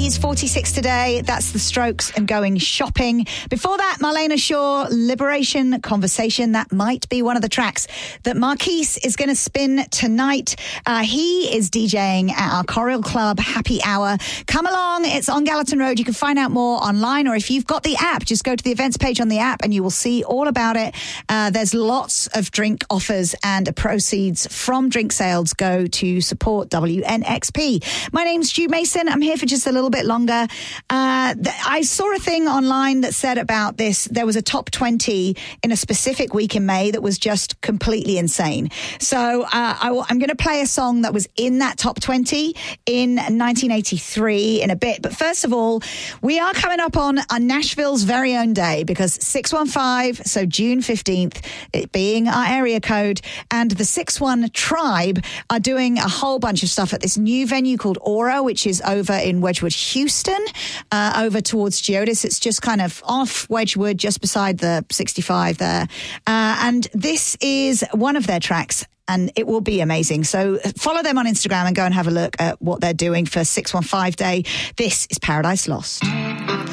He's 46 today. That's The Strokes and Going Shopping. Before that, Marlena Shaw, Liberation Conversation. That might be one of the tracks that Marquise is going to spin tonight. He is DJing at our Coral Club Happy Hour. Come along. It's on Gallatin Road. You can find out more online, or if you've got the app, just go to the events page on the app and you will see all about it. There's lots of drink offers, and proceeds from drink sales go to support WNXP. My name's Stu Mason. I'm here for just a little bit longer. I saw a thing online that said about this, there was a top 20 in a specific week in May that was just completely insane. So I'm going to play a song that was in that top 20 in 1983 in a bit. But first of all, we are coming up on Nashville's very own day, because 615, so June 15th, it being our area code, and the 6-1 Tribe are doing a whole bunch of stuff at this new venue called Aura, which is over in Wedgwood, Houston, over towards Geodis. It's just kind of off Wedgwood, just beside the 65 there. And this is one of their tracks, and it will be amazing. So follow them on Instagram and go and have a look at what they're doing for 615 Day. This is Paradise Lost.